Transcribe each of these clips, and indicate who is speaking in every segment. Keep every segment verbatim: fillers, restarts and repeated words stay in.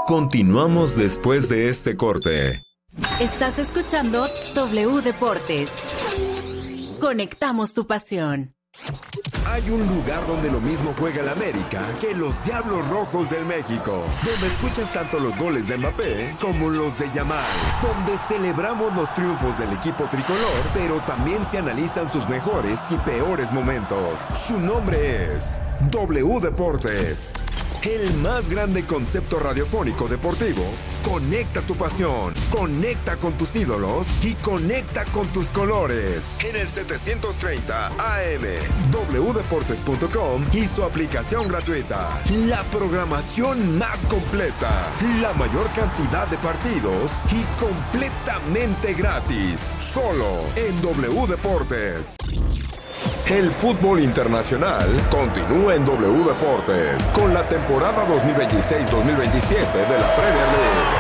Speaker 1: Continuamos después de este corte.
Speaker 2: Estás escuchando W Deportes. Conectamos tu pasión.
Speaker 3: Hay un lugar donde lo mismo juega el América que los Diablos Rojos del México, donde escuchas tanto los goles de Mbappé como los de Yamal, donde celebramos los triunfos del equipo tricolor, pero también se analizan sus mejores y peores momentos. Su nombre es W Deportes, el más grande concepto radiofónico deportivo. Conecta tu pasión, conecta con tus ídolos y conecta con tus colores. En el setecientos treinta A M, w deportes punto com y su aplicación gratuita. La programación más completa, la mayor cantidad de partidos y completamente gratis. Solo en W Deportes. El fútbol internacional continúa en W Deportes con la temporada dos mil veintiséis dos mil veintisiete de la Premier League.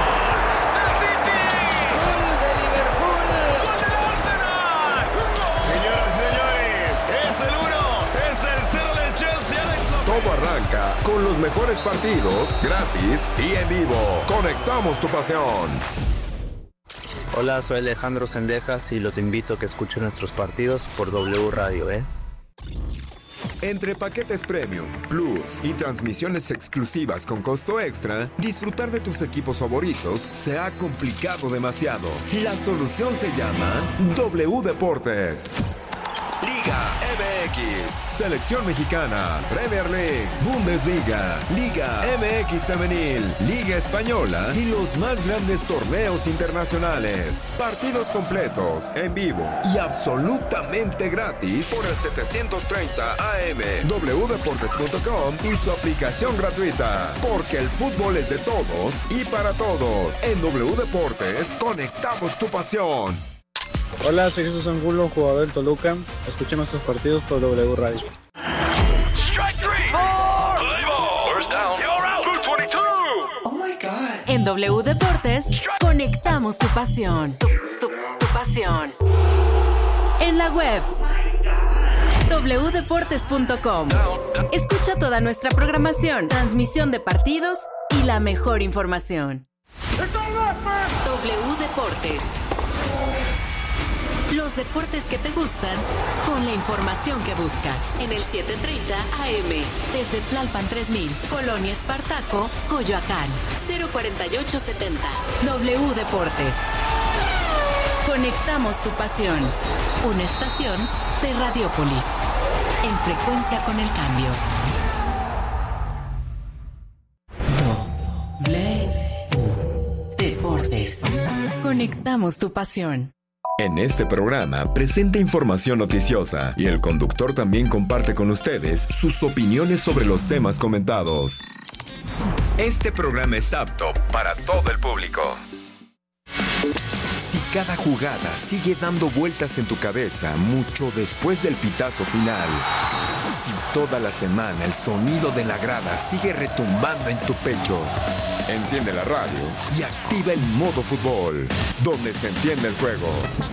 Speaker 4: Señoras y señores, es el uno, es el cero del Chelsea.
Speaker 3: Todo arranca con los mejores partidos, gratis y en vivo. Conectamos tu pasión.
Speaker 5: Hola, soy Alejandro Sendejas y los invito a que escuchen nuestros partidos por W Radio, ¿eh?
Speaker 3: Entre paquetes Premium, Plus y transmisiones exclusivas con costo extra, disfrutar de tus equipos favoritos se ha complicado demasiado. La solución se llama W Deportes. Liga M X, Selección Mexicana, Premier League, Bundesliga, Liga M X Femenil, Liga Española y los más grandes torneos internacionales. Partidos completos, en vivo y absolutamente gratis por el setecientos treinta A M, w deportes punto com y su aplicación gratuita. Porque el fútbol es de todos y para todos. En W Deportes, conectamos tu pasión.
Speaker 6: Hola, soy Jesús Angulo, jugador del Toluca. Escuchen nuestros partidos por W Radio.
Speaker 2: En W Deportes, conectamos tu pasión. Tu, tu, tu pasión. En la web, w deportes punto com. Escucha toda nuestra programación, transmisión de partidos y la mejor información. W Deportes. Los deportes que te gustan, con la información que buscas. En el setecientos treinta A M, desde Tlalpan tres mil, Colonia Espartaco, Coyoacán, cero cuarenta y ocho setenta. W Deportes. Conectamos tu pasión. Una estación de Radiópolis. En frecuencia con el cambio. W Deportes. Conectamos tu pasión.
Speaker 3: En este programa presenta información noticiosa y el conductor también comparte con ustedes sus opiniones sobre los temas comentados. Este programa es apto para todo el público. Si cada jugada sigue dando vueltas en tu cabeza mucho después del pitazo final, si toda la semana el sonido de la grada sigue retumbando en tu pecho, enciende la radio y activa el modo fútbol, donde se entiende el juego.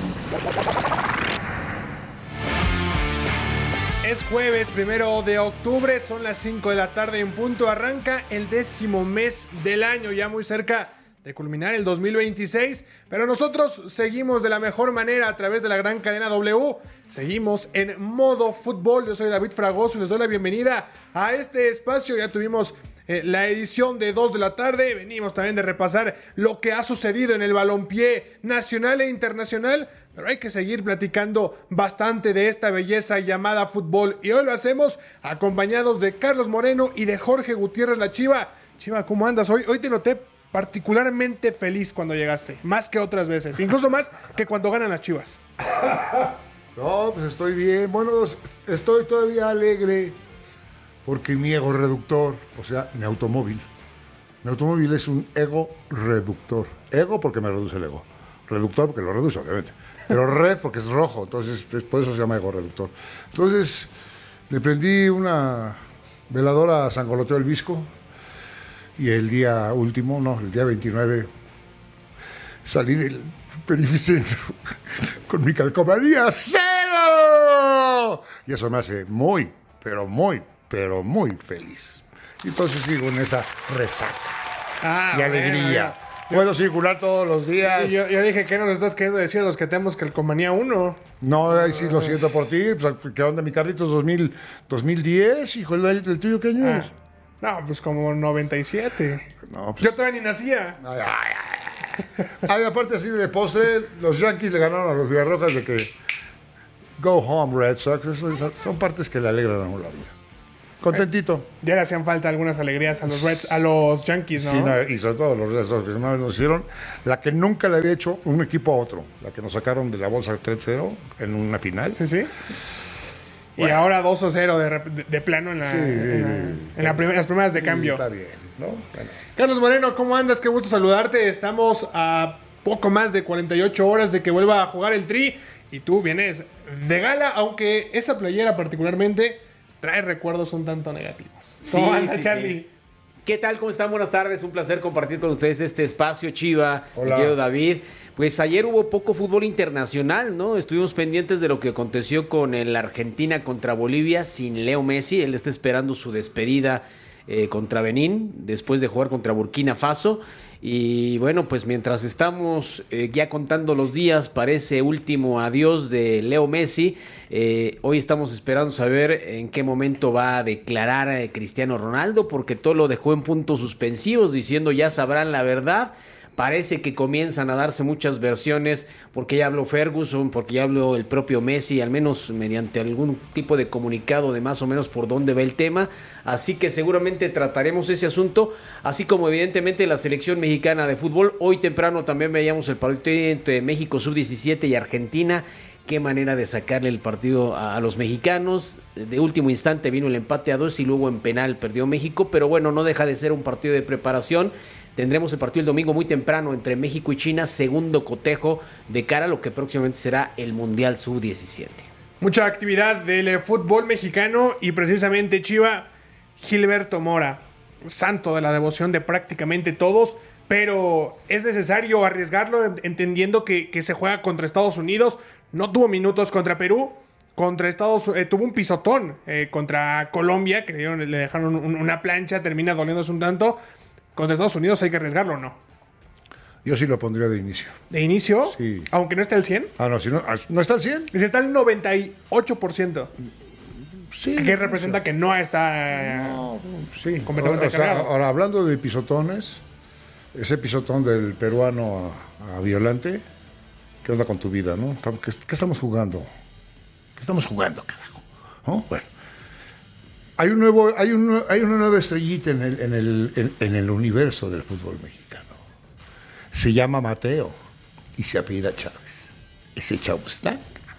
Speaker 7: Es jueves, primero de octubre, son las cinco de la tarde en punto. Arranca el décimo mes del año, ya muy cerca de culminar el dos mil veintiséis, pero nosotros seguimos de la mejor manera a través de la gran cadena W. Seguimos en modo fútbol. Yo soy David Fragoso y les doy la bienvenida a este espacio. Ya tuvimos eh, la edición de dos de la tarde. Venimos también de repasar lo que ha sucedido en el balompié nacional e internacional, pero hay que seguir platicando bastante de esta belleza llamada fútbol. Y hoy lo hacemos acompañados de Carlos Moreno y de Jorge Gutiérrez, la Chiva. Chiva, ¿cómo andas? Hoy, hoy te noté particularmente feliz cuando llegaste, más que otras veces, incluso más que cuando ganan las Chivas.
Speaker 8: No, pues estoy bien. Bueno, estoy todavía alegre porque mi ego reductor, o sea, mi automóvil, mi automóvil es un ego reductor. Ego porque me reduce el ego. Reductor porque lo reduce, obviamente. Pero red porque es rojo, entonces por eso se llama ego reductor. Entonces, le prendí una veladora a San Goloteo el Visco y el día último, no, el día veintinueve, salí del Perificentro con mi calcomanía cero. Y eso me hace muy, pero muy, pero muy feliz. Y entonces sigo en esa resaca.
Speaker 7: Ah,
Speaker 8: y alegría.
Speaker 7: Bueno,
Speaker 8: Puedo circular todos los días.
Speaker 7: Yo, yo dije, ¿qué nos estás queriendo decir a los que tenemos calcomanía uno?
Speaker 8: No, ahí sí lo siento por ti. Pues, ¿qué onda, mi Carlitos? dos mil, dos mil diez, hijo, ¿el, el tuyo qué año es?
Speaker 7: Ah, no, pues como noventa y siete.
Speaker 8: No, pues...
Speaker 7: Yo todavía ni nacía.
Speaker 8: Ay, ay, ay. Ay, aparte así de postre, los Yankees le ganaron a los Villarrojas de que go home, Red Sox. Eso, esas son partes que le alegran a uno la vida. Contentito.
Speaker 7: Ya le hacían falta algunas alegrías a los Reds, a los Yankees, ¿no?
Speaker 8: Sí, no, y sobre todo los Red Sox, que una vez nos hicieron la que nunca le había hecho un equipo a otro, la que nos sacaron de la bolsa tres cero en una final.
Speaker 7: Sí, sí. Bueno. Y ahora dos a cero de, de, de plano en, la, sí, sí, en, la, en la primer, las primeras de
Speaker 8: sí,
Speaker 7: cambio.
Speaker 8: Está bien, ¿no? Bueno.
Speaker 7: Carlos Moreno, ¿cómo andas? Qué gusto saludarte. Estamos a poco más de cuarenta y ocho horas de que vuelva a jugar el Tri y tú vienes de gala, aunque esa playera particularmente trae recuerdos un tanto negativos.
Speaker 9: ¿Cómo sí, anda, sí, Charlie? Sí. ¿Qué tal? ¿Cómo están? Buenas tardes. Un placer compartir con ustedes este espacio, Chiva, querido David. Pues ayer hubo poco fútbol internacional, ¿no? Estuvimos pendientes de lo que aconteció con el Argentina contra Bolivia sin Leo Messi. Él está esperando su despedida eh, contra Benín, después de jugar contra Burkina Faso. Y bueno, pues mientras estamos eh, ya contando los días para ese último adiós de Leo Messi, eh, hoy estamos esperando saber en qué momento va a declarar a Cristiano Ronaldo, porque todo lo dejó en puntos suspensivos diciendo ya sabrán la verdad. Parece que comienzan a darse muchas versiones, porque ya habló Ferguson, porque ya habló el propio Messi, al menos mediante algún tipo de comunicado de más o menos por dónde va el tema. Así que seguramente trataremos ese asunto, así como evidentemente la selección mexicana de fútbol. Hoy temprano también veíamos el partido entre México sub diecisiete y Argentina. Qué manera de sacarle el partido a, a los mexicanos. De último instante vino el empate a dos y luego en penal perdió México, pero bueno, no deja de ser un partido de preparación. Tendremos el partido el domingo muy temprano entre México y China, segundo cotejo de cara a lo que próximamente será el Mundial sub diecisiete.
Speaker 7: Mucha actividad del fútbol mexicano y precisamente Chiva, Gilberto Mora, santo de la devoción de prácticamente todos, pero es necesario arriesgarlo entendiendo que, que se juega contra Estados Unidos. No tuvo minutos contra Perú, contra Estados eh, tuvo un pisotón eh, contra Colombia, que le, dieron, le dejaron un, una plancha, termina doliéndose un tanto. Contra Estados Unidos hay que arriesgarlo, ¿o no?
Speaker 8: Yo sí lo pondría de inicio.
Speaker 7: ¿De inicio?
Speaker 8: Sí.
Speaker 7: ¿Aunque no esté al cien?
Speaker 8: Ah, no, si no, ¿no está al cien?
Speaker 7: Si está al noventa y ocho por ciento.
Speaker 8: Sí.
Speaker 7: ¿Qué representa que no está
Speaker 8: no, sí.
Speaker 7: completamente
Speaker 8: o, o sea, ahora, hablando de pisotones, ese pisotón del peruano a, a Violante, ¿qué onda con tu vida, no? ¿Qué, qué estamos jugando? ¿Qué estamos jugando, carajo? ¿No? Bueno. Hay un nuevo, hay un, hay una nueva estrellita en el, en el, en, en el universo del fútbol mexicano. Se llama Mateo y se apellida Chávez. Ese chavo está.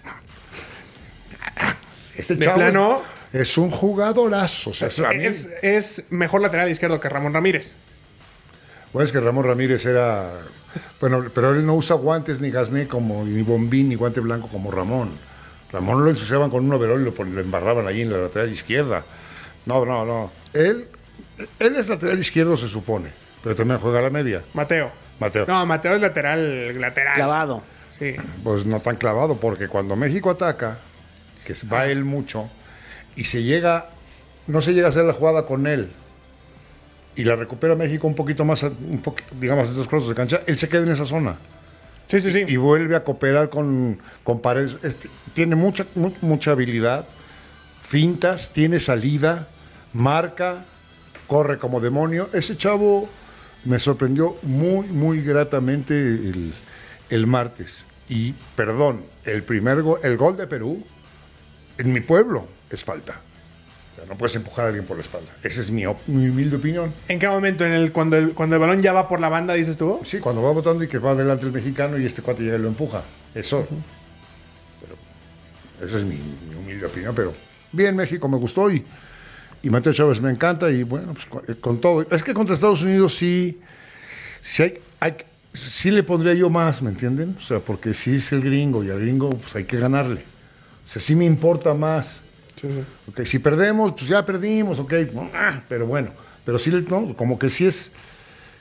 Speaker 8: Este chavo
Speaker 7: plano,
Speaker 8: es, es un jugadorazo. O sea,
Speaker 7: es, es mejor lateral izquierdo que Ramón Ramírez.
Speaker 8: Bueno, es que Ramón Ramírez era... Bueno, pero él no usa guantes ni gasné como ni bombín ni guante blanco como Ramón. Ramón lo ensuciaban con un overol y lo, lo embarraban allí en la lateral izquierda. No, no, no. Él, él es lateral izquierdo, se supone, pero también juega a la media.
Speaker 7: Mateo.
Speaker 8: Mateo.
Speaker 7: No, Mateo es lateral, lateral.
Speaker 9: Clavado.
Speaker 7: Sí.
Speaker 8: Pues no tan clavado, porque cuando México ataca, que va ah. él mucho, y se llega, no se llega a hacer la jugada con él, y la recupera México un poquito más, un po, digamos, de dos cruzos de cancha, él se queda en esa zona.
Speaker 7: Sí, sí, sí.
Speaker 8: Y, y vuelve a cooperar con, con Paredes. Este, tiene mucha, mu, mucha habilidad, fintas, tiene salida, marca, corre como demonio. Ese chavo me sorprendió muy, muy gratamente el, el martes. Y, perdón, el primer gol, el gol de Perú, en mi pueblo, es falta. O sea, no puedes empujar a alguien por la espalda. Esa es mi, mi humilde opinión.
Speaker 7: ¿En qué momento? ¿En el, cuando, el, ¿Cuando el balón ya va por la banda, dices tú?
Speaker 8: Sí, cuando va botando y que va adelante el mexicano y este cuate llega y lo empuja. Eso. Uh-huh. Pero, esa es mi, mi humilde opinión, pero bien, México me gustó y, y Mateo Chávez me encanta y bueno, pues con, con todo. Es que contra Estados Unidos sí, sí, hay, hay, sí le pondría yo más, ¿me entienden? O sea, porque sí es el gringo y al gringo pues hay que ganarle. O sea, sí me importa más. Sí. Okay, si perdemos, pues ya perdimos, ok, pero bueno, pero sí, ¿no? Como que sí es,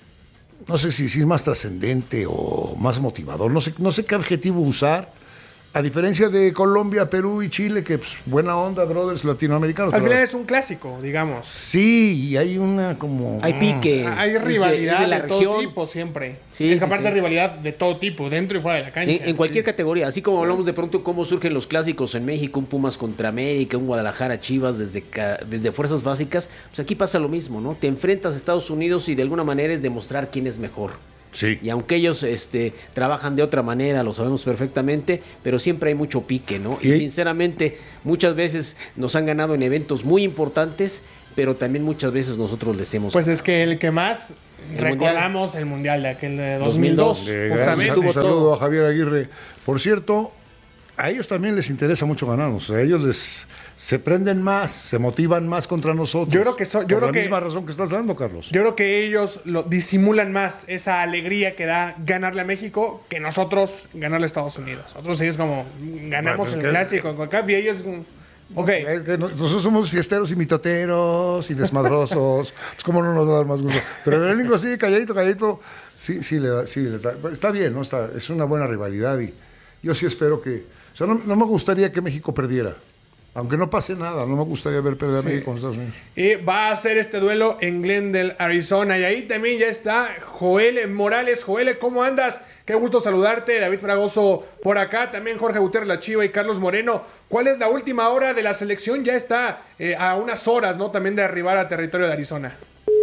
Speaker 8: no sé si, si es más trascendente o más motivador, no sé, no sé qué adjetivo usar, A diferencia de Colombia, Perú y Chile, que pues, buena onda, brothers latinoamericanos.
Speaker 7: Al
Speaker 8: pero...
Speaker 7: final es un clásico, digamos.
Speaker 8: Sí, y hay una como...
Speaker 9: Hay pique.
Speaker 7: Hay rivalidad de,
Speaker 9: de, la
Speaker 7: de todo
Speaker 9: región.
Speaker 7: tipo siempre.
Speaker 9: Sí,
Speaker 7: es que
Speaker 9: sí,
Speaker 7: aparte
Speaker 9: sí.
Speaker 7: de rivalidad de todo tipo, dentro y fuera de la cancha.
Speaker 9: En, en cualquier
Speaker 7: sí.
Speaker 9: categoría, así como hablamos de pronto cómo surgen los clásicos en México, un Pumas contra América, un Guadalajara Chivas desde, desde fuerzas básicas, pues aquí pasa lo mismo, ¿no? Te enfrentas a Estados Unidos y de alguna manera es demostrar quién es mejor.
Speaker 8: Sí.
Speaker 9: Y aunque ellos este, trabajan de otra manera, lo sabemos perfectamente, pero siempre hay mucho pique, ¿no? Y, y sinceramente, muchas veces nos han ganado en eventos muy importantes, pero también muchas veces nosotros les hemos...
Speaker 7: Pues es que el que más
Speaker 9: el
Speaker 7: recordamos
Speaker 9: mundial.
Speaker 7: el Mundial de aquel de dos mil dos.
Speaker 8: Eh,
Speaker 7: justamente.
Speaker 8: un saludo a Javier Aguirre. Por cierto, a ellos también les interesa mucho ganarnos. A ellos les... se prenden más, se motivan más contra nosotros.
Speaker 7: Yo creo que so, yo
Speaker 8: por
Speaker 7: creo
Speaker 8: la
Speaker 7: que,
Speaker 8: misma razón que estás dando, Carlos.
Speaker 7: Yo creo que ellos lo disimulan más esa alegría que da ganarle a México que nosotros ganarle a Estados Unidos. Nosotros sí es como ganamos
Speaker 8: bueno,
Speaker 7: el
Speaker 8: que,
Speaker 7: clásico con acá y ellos ok.
Speaker 8: Es que nosotros somos fiesteros y mitoteros y desmadrosos. Pues cómo no nos da más gusto. Pero el único sí, calladito, calladito, sí, sí, le da, sí les da. Está bien, ¿no? Está, es una buena rivalidad y yo sí espero que... O sea, no, no me gustaría que México perdiera. Aunque no pase nada, no me gustaría ver perder sí. a México con Estados Unidos.
Speaker 7: Y va a ser este duelo en Glendale, Arizona. Y ahí también ya está Joel Morales. Joel, ¿cómo andas? Qué gusto saludarte. David Fragoso por acá. También Jorge Gutiérrez La Chiva y Carlos Moreno. ¿Cuál es la última hora de la selección? Ya está eh, a unas horas, ¿no? También de arribar a territorio de Arizona.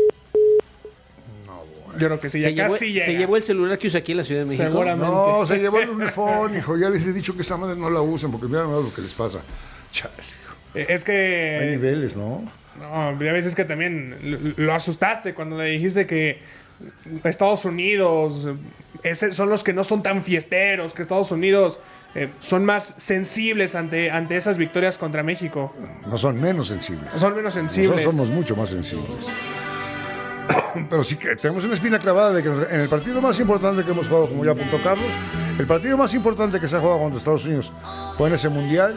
Speaker 8: No, bueno.
Speaker 7: Yo creo que sí, ya
Speaker 9: se, llevó,
Speaker 7: casi llega.
Speaker 9: se llevó el celular que usa aquí en la Ciudad de México.
Speaker 7: Seguramente.
Speaker 8: No, se llevó el uniforme, hijo. Ya les he dicho que esa madre no la usen porque mira lo que les pasa. Chale.
Speaker 7: Es que...
Speaker 8: Hay niveles, ¿no?
Speaker 7: No, ya ves, es que también lo asustaste cuando le dijiste que Estados Unidos ese, son los que no son tan fiesteros, que Estados Unidos eh, son más sensibles ante, ante esas victorias contra México.
Speaker 8: No son menos sensibles.
Speaker 7: Son menos sensibles.
Speaker 8: Nosotros somos mucho más sensibles. Pero sí que tenemos una espina clavada de que en el partido más importante que hemos jugado, como ya apuntó Carlos, el partido más importante que se ha jugado contra Estados Unidos fue en ese mundial.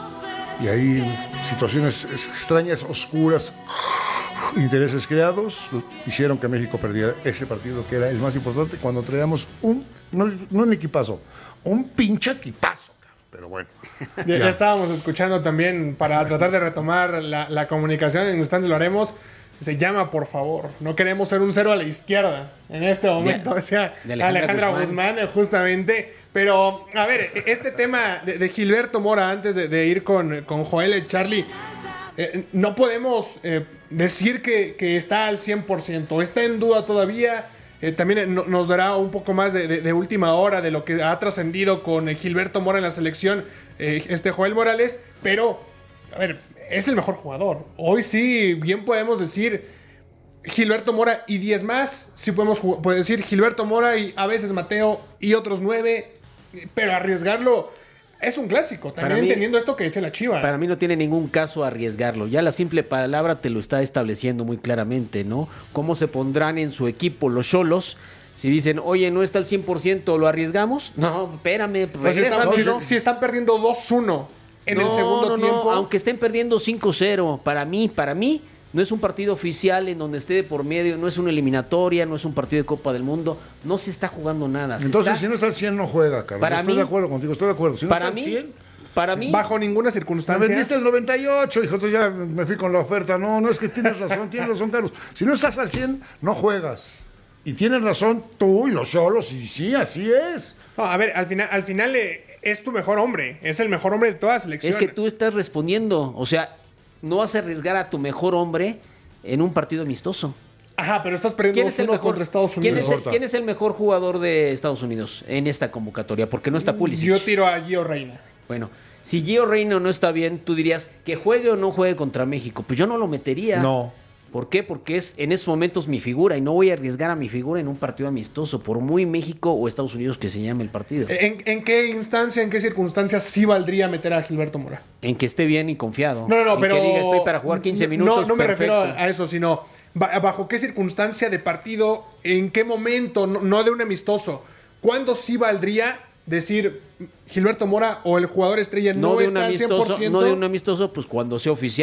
Speaker 8: Y hay situaciones extrañas, oscuras, intereses creados, hicieron que México perdiera ese partido que era el más importante cuando traíamos un, no, no un equipazo, un pinche equipazo. Pero bueno.
Speaker 7: Ya, ya estábamos escuchando también para tratar de retomar la, la comunicación, en instantes lo haremos. Se llama, por favor. No queremos ser un cero a la izquierda en este momento. De, o sea, de Alejandra, Alejandra Guzmán. Guzmán, justamente. Pero, a ver, este tema de, de Gilberto Mora, antes de, de ir con, con Joel y Charlie, eh, no podemos eh, decir que, que está al cien por ciento. Está en duda todavía. Eh, también no, nos dará un poco más de, de, de última hora de lo que ha trascendido con eh, Gilberto Mora en la selección, eh, este Joel Morales. Pero, a ver, es el mejor jugador. Hoy sí, bien podemos decir Gilberto Mora y diez más. Sí podemos puede decir Gilberto Mora y a veces Mateo y otros nueve. Pero arriesgarlo es un clásico. También mí, entendiendo esto que dice la Chiva.
Speaker 9: Para mí no tiene ningún caso arriesgarlo. Ya la simple palabra te lo está estableciendo muy claramente, ¿no? ¿Cómo se pondrán en su equipo los Xolos? Si dicen, oye, no está al cien por ciento, ¿lo arriesgamos? No, espérame.
Speaker 7: Pues si, están, si, si están perdiendo dos uno en no, el segundo
Speaker 9: no,
Speaker 7: tiempo.
Speaker 9: No, aunque estén perdiendo cinco cero, para mí, para mí, no es un partido oficial en donde esté de por medio, no es una eliminatoria, no es un partido de Copa del Mundo, no se está jugando nada.
Speaker 8: Entonces,
Speaker 9: está...
Speaker 8: si no está al cien, no juega, Carlos.
Speaker 9: Para
Speaker 8: estoy
Speaker 9: mí,
Speaker 8: de acuerdo contigo, estoy de acuerdo. Si no
Speaker 9: para
Speaker 8: está
Speaker 9: mí,
Speaker 8: al cien,
Speaker 9: para mí,
Speaker 7: bajo ninguna circunstancia.
Speaker 8: Me vendiste el noventa y ocho, hijo, entonces ya me fui con la oferta. No, no, es que tienes razón, tienes razón, Carlos. Si no estás al cien, no juegas. Y tienes razón tú y los Xolos, y sí, así es.
Speaker 7: No, a ver, al final, al final eh, es tu mejor hombre, es el mejor hombre de toda la selección.
Speaker 9: Es que tú estás respondiendo, o sea, no vas a arriesgar a tu mejor hombre en un partido amistoso.
Speaker 7: Ajá, pero estás perdiendo dos uno contra Estados Unidos.
Speaker 9: ¿Quién es, el, ¿Quién es el mejor jugador de Estados Unidos en esta convocatoria? Porque no está Pulisic.
Speaker 7: Yo tiro a Gio Reyna.
Speaker 9: Bueno, si Gio Reyna no está bien, tú dirías que juegue o no juegue contra México. Pues yo no lo metería.
Speaker 8: No.
Speaker 9: ¿Por qué? Porque es en esos momentos mi figura y no voy a arriesgar a mi figura en un partido amistoso, por muy México o Estados Unidos que se llame el partido.
Speaker 7: ¿En, en qué instancia, en qué circunstancias sí valdría meter a Gilberto Mora?
Speaker 9: En que esté bien y confiado.
Speaker 7: No, no, no,
Speaker 9: en
Speaker 7: pero...
Speaker 9: que diga estoy para jugar quince minutos,
Speaker 7: No, no me
Speaker 9: perfecto.
Speaker 7: refiero a eso, sino bajo qué circunstancia de partido, en qué momento, no, no de un amistoso. ¿Cuándo sí valdría decir Gilberto Mora o el jugador estrella no,
Speaker 9: no de
Speaker 7: está
Speaker 9: un
Speaker 7: al
Speaker 9: amistoso,
Speaker 7: cien por ciento?
Speaker 9: No de un amistoso, pues cuando sea oficial.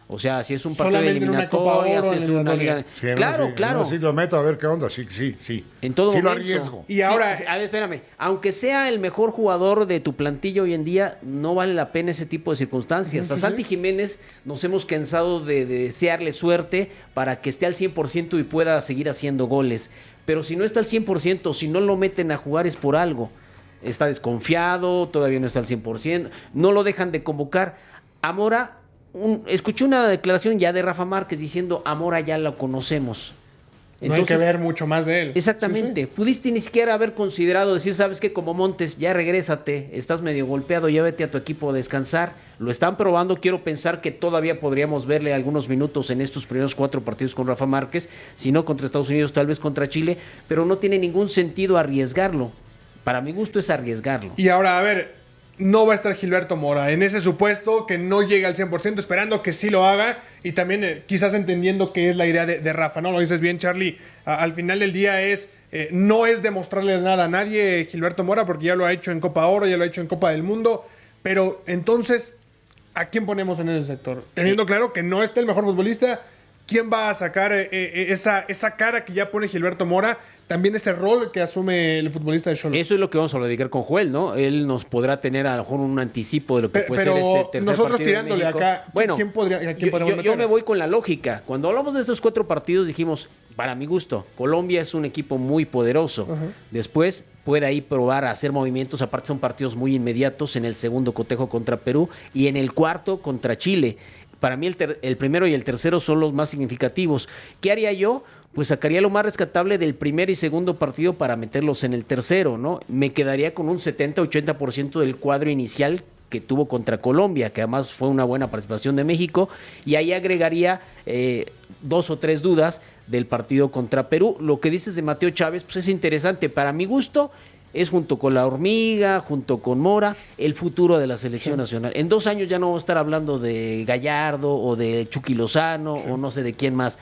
Speaker 9: O sea, si es un partido
Speaker 7: Solamente
Speaker 9: de
Speaker 7: en una Copa
Speaker 9: eliminatoria,
Speaker 7: Oro,
Speaker 9: si
Speaker 7: en
Speaker 9: es una
Speaker 7: eliminatoria.
Speaker 9: liga...
Speaker 8: Sí, no,
Speaker 9: claro,
Speaker 8: sí,
Speaker 9: claro.
Speaker 8: no, sí lo meto a ver qué onda, sí, sí, sí.
Speaker 9: En todo
Speaker 8: sí
Speaker 9: momento.
Speaker 8: lo arriesgo.
Speaker 7: Y ahora,
Speaker 9: Sí, a ver, espérame. Aunque sea el mejor jugador de tu plantilla hoy en día, no vale la pena ese tipo de circunstancias. A Santi Jiménez nos hemos cansado de, de desearle suerte para que esté al cien por ciento y pueda seguir haciendo goles. Pero si no está al cien por ciento, si no lo meten a jugar es por algo. Está desconfiado, todavía no está al cien por ciento, no lo dejan de convocar. A Mora, un, escuché una declaración ya de Rafa Márquez diciendo, a Mora ya lo conocemos.
Speaker 7: Entonces, no hay que ver mucho más de él.
Speaker 9: Exactamente. Sí, sí. Pudiste ni siquiera haber considerado decir, sabes que como Montes, ya regrésate, estás medio golpeado, ya vete a tu equipo a descansar. Lo están probando, quiero pensar que todavía podríamos verle algunos minutos en estos primeros cuatro partidos con Rafa Márquez, si no contra Estados Unidos, tal vez contra Chile, pero no tiene ningún sentido arriesgarlo. Para mi gusto es arriesgarlo.
Speaker 7: Y ahora, a ver, no va a estar Gilberto Mora. En ese supuesto que no llega al cien por ciento, esperando que sí lo haga y también eh, quizás entendiendo que es la idea de, de Rafa, ¿no? Lo dices bien, Charlie. A, al final del día es eh, no es demostrarle nada a nadie Gilberto Mora porque ya lo ha hecho en Copa Oro, ya lo ha hecho en Copa del Mundo. Pero entonces, ¿a quién ponemos en ese sector? Teniendo claro que no está el mejor futbolista, ¿quién va a sacar eh, eh, esa, esa cara que ya pone Gilberto Mora? También ese rol que asume el futbolista de Xolos.
Speaker 9: Eso es lo que vamos a platicar con Joel, ¿no? Él nos podrá tener a lo mejor un anticipo de lo que
Speaker 7: pero,
Speaker 9: puede
Speaker 7: pero
Speaker 9: ser este tercer
Speaker 7: nosotros
Speaker 9: partido
Speaker 7: tirándole
Speaker 9: de México.
Speaker 7: acá,
Speaker 9: bueno,
Speaker 7: ¿quién podría, a quién
Speaker 9: yo, yo, yo me voy con la lógica. Cuando hablamos de estos cuatro partidos dijimos, para mi gusto, Colombia es un equipo muy poderoso. Uh-huh. Después puede ahí probar a hacer movimientos, aparte son partidos muy inmediatos, en el segundo cotejo contra Perú y en el cuarto contra Chile. Para mí el, ter- el primero y el tercero son los más significativos. ¿Qué haría yo? Pues sacaría lo más rescatable del primer y segundo partido para meterlos en el tercero, ¿no? Me quedaría con un setenta a ochenta por ciento del cuadro inicial que tuvo contra Colombia, que además fue una buena participación de México, y ahí agregaría eh, dos o tres dudas del partido contra Perú. Lo que dices de Mateo Chávez, pues es interesante. Para mi gusto, es junto con la Hormiga, junto con Mora, el futuro de la selección sí. nacional. En dos años ya no vamos a estar hablando de Gallardo o de Chucky Lozano sí. o no sé de quién más.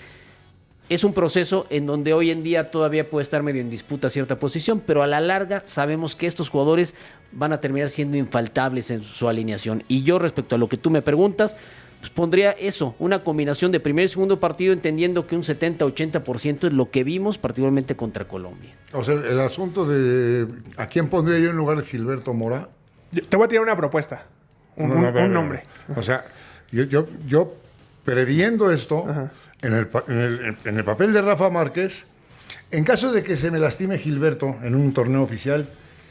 Speaker 9: Es un proceso en donde hoy en día todavía puede estar medio en disputa cierta posición, pero a la larga sabemos que estos jugadores van a terminar siendo infaltables en su alineación. Y yo, respecto a lo que tú me preguntas, pues pondría eso, una combinación de primer y segundo partido, entendiendo que un setenta a ochenta por ciento es lo que vimos, particularmente contra Colombia.
Speaker 8: O sea, el asunto de ¿a quién pondría yo en lugar de Gilberto Mora?
Speaker 7: Yo te voy a tirar una propuesta, un, no, no, un, un nombre.
Speaker 8: O sea, yo, yo, yo previendo esto... Ajá. En el, en, el, en el papel de Rafa Márquez, en caso de que se me lastime Gilberto en un torneo oficial,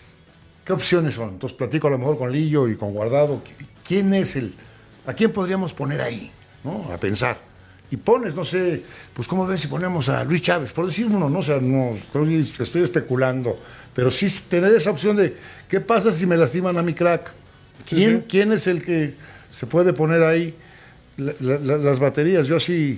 Speaker 8: ¿qué opciones son? Entonces platico a lo mejor con Lillo y con Guardado. ¿Quién es el? ¿A quién podríamos poner ahí? ¿No? A pensar. Y pones, no sé, pues ¿cómo ves si ponemos a Luis Chávez? Por decir uno, no, o sea, no, estoy especulando. Pero sí tener esa opción de, ¿qué pasa si me lastiman a mi crack? ¿Quién, sí, sí. ¿quién es el que se puede poner ahí la, la, las baterías? Yo sí...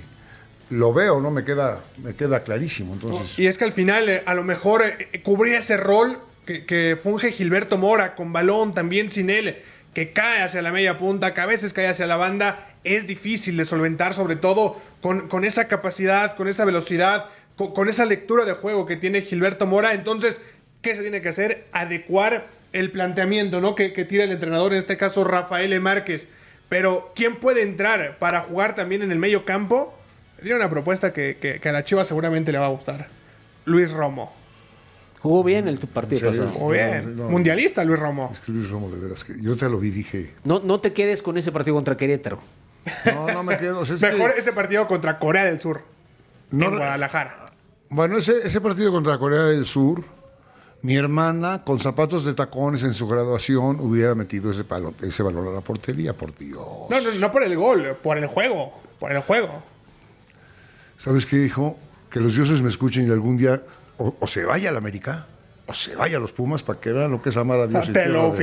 Speaker 8: lo veo, ¿no? Me queda, me queda clarísimo. Entonces...
Speaker 7: Y es que al final, eh, a lo mejor, eh, cubrir ese rol que, que funge Gilberto Mora, con balón, también sin él, que cae hacia la media punta, que a veces cae hacia la banda, es difícil de solventar, sobre todo con, con esa capacidad, con esa velocidad, con, con esa lectura de juego que tiene Gilberto Mora. Entonces, ¿qué se tiene que hacer? Adecuar el planteamiento, ¿no? que, que tira el entrenador, en este caso Rafael Márquez. Pero, ¿quién puede entrar para jugar también en el medio campo? Tiene una propuesta que, que, que a la Chivas seguramente le va a gustar. Luis Romo.
Speaker 9: Jugó bien el partido pasado.
Speaker 7: Jugó bien. No, no, Mundialista Luis Romo.
Speaker 8: Es que Luis Romo, de veras, que yo te lo vi, dije...
Speaker 9: No, no te quedes con ese partido contra Querétaro.
Speaker 8: No, no me quedo. O sea, es
Speaker 7: Mejor
Speaker 8: que...
Speaker 7: ese partido contra Corea del Sur. No, en Guadalajara.
Speaker 8: Bueno, ese, ese partido contra Corea del Sur, mi hermana, con zapatos de tacones en su graduación, hubiera metido ese, palo, ese balón a la portería, por Dios.
Speaker 7: No, no, no por el gol, por el juego. Por el juego.
Speaker 8: ¿Sabes qué, hijo? Que los dioses me escuchen y algún día o, o se vaya a la América o se vaya a los Pumas para que vean lo que es amar a Dios.
Speaker 7: Te lo